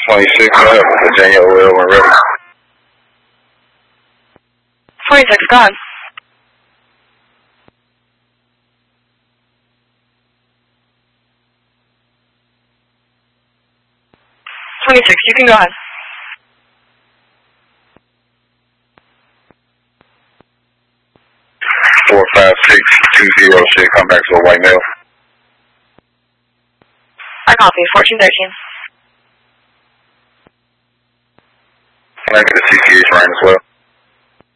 26, Virginia oil when ready. 26, go on. You can go ahead. 45620 should come back to a white male. I copy. 1413. Can I get a CCH line as well?